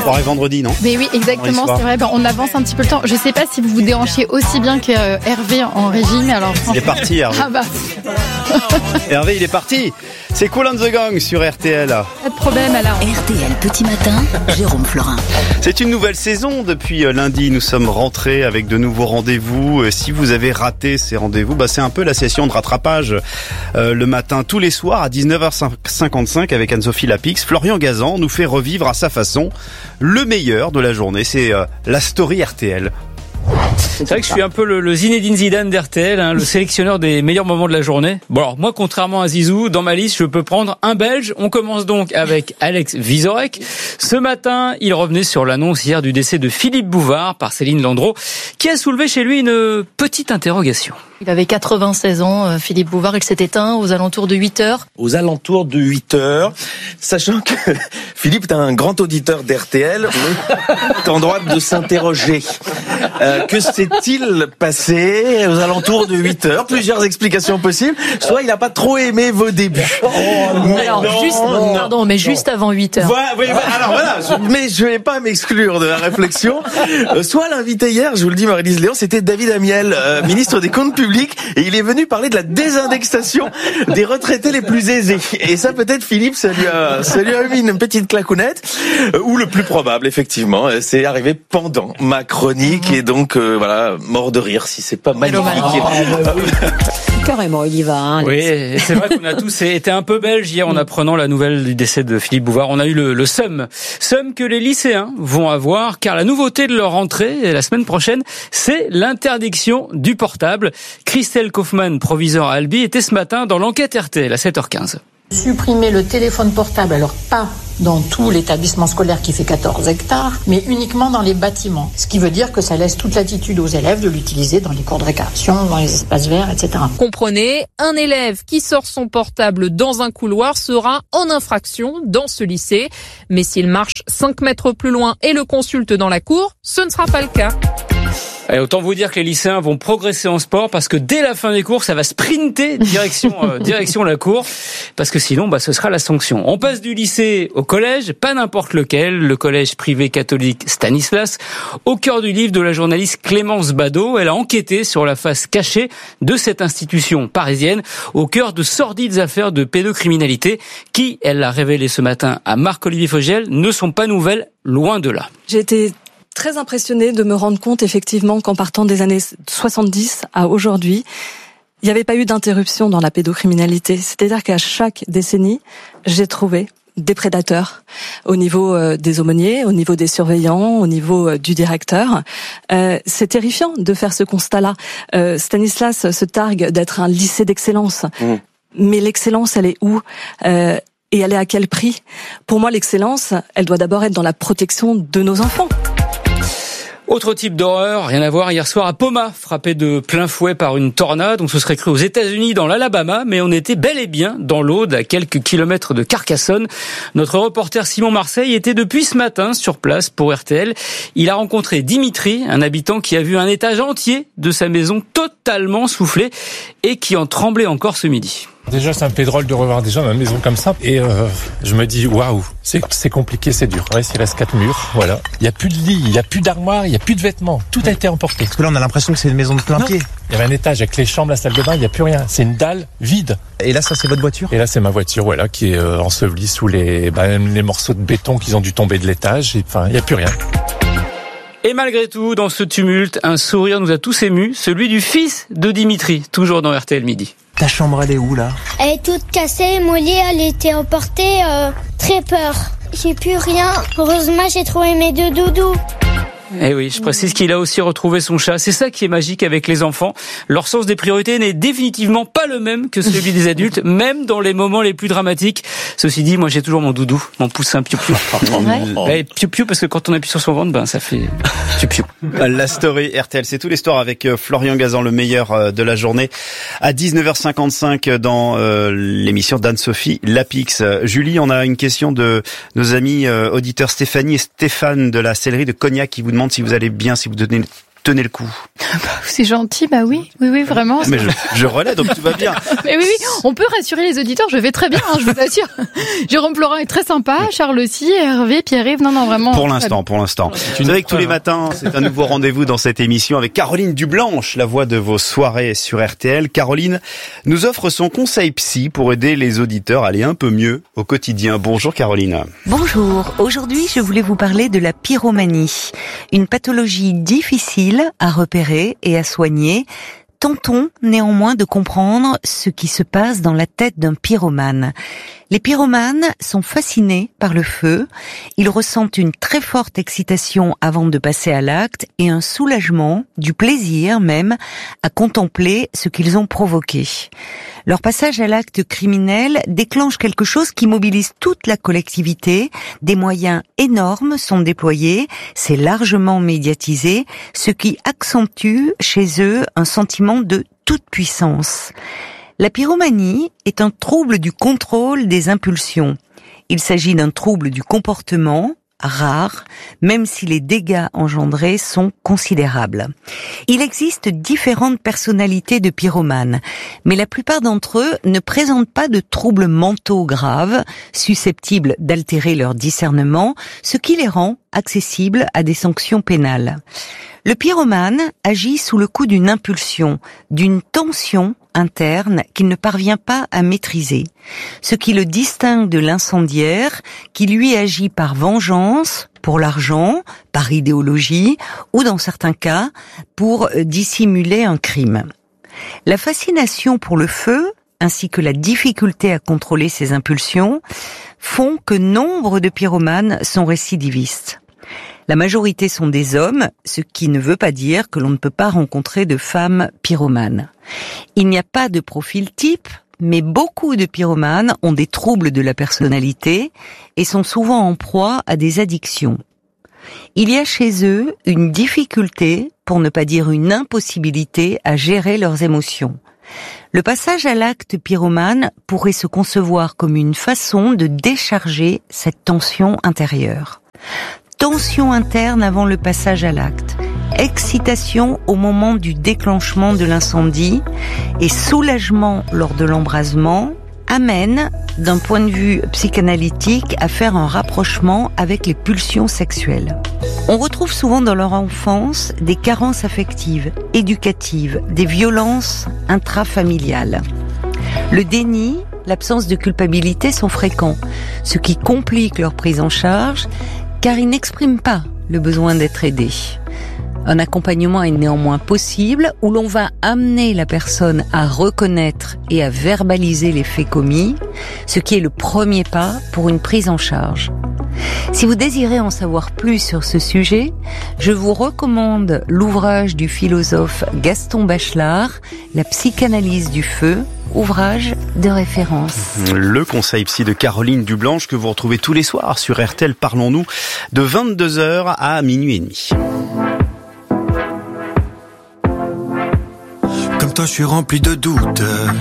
Soirée vendredi, non? Mais oui, exactement, c'est vrai. On avance un petit peu le temps. Je sais pas si vous vous déhanchez aussi bien que Hervé en régie, mais alors. Il est parti, Hervé. Ah bah. Hervé, il est parti. C'est Kool and the Gang sur RTL. Pas de problème alors. RTL Petit Matin, Jérôme Florin. C'est une nouvelle saison. Depuis lundi, nous sommes rentrés avec de nouveaux rendez-vous. Si vous avez raté ces rendez-vous, c'est un peu la session de rattrapage le matin, tous les soirs à 19h55 avec Anne-Sophie Lapix. Florian Gazan nous fait revivre à sa façon le meilleur de la journée. C'est la story RTL. C'est vrai que je suis un peu le Zinedine Zidane d'RTL, le sélectionneur des meilleurs moments de la journée. Bon alors moi, contrairement à Zizou, dans ma liste, je peux prendre un Belge. On commence donc avec Alex Vizorek. Ce matin, il revenait sur l'annonce hier du décès de Philippe Bouvard par Céline Landreau, qui a soulevé chez lui une petite interrogation. Il avait 96 ans, Philippe Bouvard, il s'est éteint aux alentours de 8 heures. Aux alentours de 8 heures, sachant que Philippe est un grand auditeur d'RTL, mais est en droit de s'interroger. Que s'est-il passé aux alentours de 8 heures? Plusieurs explications possibles. Soit il n'a pas trop aimé vos débuts. Juste avant 8 heures. Mais je vais pas m'exclure de la réflexion. Soit l'invité hier, je vous le dis, Marie-Lise Léon, c'était David Amiel, ministre des Comptes Publics, et il est venu parler de la désindexation des retraités les plus aisés. Et ça, peut-être, Philippe, ça lui a mis une petite claquounette. Ou le plus probable, effectivement, c'est arrivé pendant ma chronique, et donc, mort de rire, si c'est pas magnifique. Carrément, il y va. Oui, c'est vrai qu'on a tous été un peu belges hier en apprenant la nouvelle du décès de Philippe Bouvard. On a eu le seum que les lycéens vont avoir, car la nouveauté de leur rentrée la semaine prochaine, c'est l'interdiction du portable. Christelle Kaufmann, proviseur à Albi, était ce matin dans l'enquête RTL à 7h15. Supprimer le téléphone portable, alors pas dans tout l'établissement scolaire qui fait 14 hectares, mais uniquement dans les bâtiments. Ce qui veut dire que ça laisse toute latitude aux élèves de l'utiliser dans les cours de récréation, dans les espaces verts, etc. Comprenez, un élève qui sort son portable dans un couloir sera en infraction dans ce lycée. Mais s'il marche 5 mètres plus loin et le consulte dans la cour, ce ne sera pas le cas. Et autant vous dire que les lycéens vont progresser en sport, parce que dès la fin des cours, ça va sprinter direction la cour, parce que sinon, ce sera la sanction. On passe du lycée au collège, pas n'importe lequel, le collège privé catholique Stanislas, au cœur du livre de la journaliste Clémence Badaud. Elle a enquêté sur la face cachée de cette institution parisienne, au cœur de sordides affaires de pédocriminalité, qui, elle l'a révélé ce matin à Marc-Olivier Fogiel, ne sont pas nouvelles, loin de là. J'ai été très impressionnée de me rendre compte effectivement qu'en partant des années 70 à aujourd'hui, il n'y avait pas eu d'interruption dans la pédocriminalité. C'est-à-dire qu'à chaque décennie, j'ai trouvé des prédateurs au niveau des aumôniers, au niveau des surveillants, au niveau du directeur. C'est terrifiant de faire ce constat-là. Stanislas se targue d'être un lycée d'excellence. Mais l'excellence, elle est où ? Et elle est à quel prix ? Pour moi, l'excellence, elle doit d'abord être dans la protection de nos enfants. Autre type d'horreur, rien à voir, hier soir à Poma, frappé de plein fouet par une tornade. On se serait cru aux États-Unis dans l'Alabama, mais on était bel et bien dans l'Aude, à quelques kilomètres de Carcassonne. Notre reporter Simon Marseille était depuis ce matin sur place pour RTL. Il a rencontré Dimitri, un habitant qui a vu un étage entier de sa maison totalement soufflé et qui en tremblait encore ce midi. Déjà, c'est un peu drôle de revoir des gens dans une maison comme ça. Et je me dis, waouh, c'est compliqué, c'est dur. Ouais, il reste 4 murs, voilà. Il n'y a plus de lit, il n'y a plus d'armoire, il n'y a plus de vêtements. Tout a été emporté. Parce que là, on a l'impression que c'est une maison de plein pied. Il y avait un étage avec les chambres, la salle de bain, il n'y a plus rien. C'est une dalle vide. Et là, ça, c'est votre voiture ? Et là, c'est ma voiture, voilà, qui est ensevelie sous les morceaux de béton qui ont dû tomber de l'étage. Enfin, il n'y a plus rien. Et malgré tout, dans ce tumulte, un sourire nous a tous émus, celui du fils de Dimitri, toujours dans RTL Midi. Ta chambre, elle est où, là ? Elle est toute cassée, mon lit, elle était emportée, très peur. J'ai plus rien. Heureusement, j'ai trouvé mes 2 doudous. Eh oui, je précise qu'il a aussi retrouvé son chat. C'est ça qui est magique avec les enfants. Leur sens des priorités n'est définitivement pas le même que celui des adultes, même dans les moments les plus dramatiques. Ceci dit, moi j'ai toujours mon doudou, mon poussin piou-piou. Piou-piou, parce que quand on appuie sur son ventre, ça fait piou-piou. La story RTL, c'est toute l'histoire avec Florian Gazan, le meilleur de la journée, à 19h55 dans l'émission d'Anne-Sophie Lapix. Julie, on a une question de nos amis auditeurs Stéphanie et Stéphane de la sellerie de Cognac qui vous demandent si vous allez bien, si vous tenez le coup. C'est gentil, bah oui, vraiment. Mais je relais, donc tout va bien. Mais oui, on peut rassurer les auditeurs, je vais très bien, je vous assure. Jérôme Florent est très sympa, Charles aussi, Hervé, Pierre-Yves, non, vraiment. Pour l'instant. Vous savez que tous les matins, c'est un nouveau rendez-vous dans cette émission avec Caroline Dublanche, la voix de vos soirées sur RTL. Caroline nous offre son conseil psy pour aider les auditeurs à aller un peu mieux au quotidien. Bonjour Caroline. Bonjour, aujourd'hui je voulais vous parler de la pyromanie, une pathologie difficile à repérer et à soigner. Tentons néanmoins de comprendre ce qui se passe dans la tête d'un pyromane. Les pyromanes sont fascinés par le feu, ils ressentent une très forte excitation avant de passer à l'acte et un soulagement, du plaisir même, à contempler ce qu'ils ont provoqué. Leur passage à l'acte criminel déclenche quelque chose qui mobilise toute la collectivité, des moyens énormes sont déployés, c'est largement médiatisé, ce qui accentue chez eux un sentiment de toute puissance. La pyromanie est un trouble du contrôle des impulsions. Il s'agit d'un trouble du comportement, rare, même si les dégâts engendrés sont considérables. Il existe différentes personnalités de pyromanes, mais la plupart d'entre eux ne présentent pas de troubles mentaux graves, susceptibles d'altérer leur discernement, ce qui les rend accessibles à des sanctions pénales. Le pyromane agit sous le coup d'une impulsion, d'une tension interne qu'il ne parvient pas à maîtriser, ce qui le distingue de l'incendiaire qui lui agit par vengeance, pour l'argent, par idéologie ou dans certains cas pour dissimuler un crime. La fascination pour le feu ainsi que la difficulté à contrôler ses impulsions font que nombre de pyromanes sont récidivistes. La majorité sont des hommes, ce qui ne veut pas dire que l'on ne peut pas rencontrer de femmes pyromanes. Il n'y a pas de profil type, mais beaucoup de pyromanes ont des troubles de la personnalité et sont souvent en proie à des addictions. Il y a chez eux une difficulté, pour ne pas dire une impossibilité, à gérer leurs émotions. Le passage à l'acte pyromane pourrait se concevoir comme une façon de décharger cette tension intérieure. Tension interne avant le passage à l'acte, excitation au moment du déclenchement de l'incendie et soulagement lors de l'embrasement amènent, d'un point de vue psychanalytique, à faire un rapprochement avec les pulsions sexuelles. On retrouve souvent dans leur enfance des carences affectives, éducatives, des violences intrafamiliales. Le déni, l'absence de culpabilité sont fréquents, ce qui complique leur prise en charge car ils n'expriment pas le besoin d'être aidés. Un accompagnement est néanmoins possible où l'on va amener la personne à reconnaître et à verbaliser les faits commis, ce qui est le premier pas pour une prise en charge. Si vous désirez en savoir plus sur ce sujet, je vous recommande l'ouvrage du philosophe Gaston Bachelard, La psychanalyse du feu, ouvrage de référence. Le conseil psy de Caroline Dublanche que vous retrouvez tous les soirs sur RTL Parlons-nous de 22h à minuit et demi. Comme toi, je suis rempli de doutes.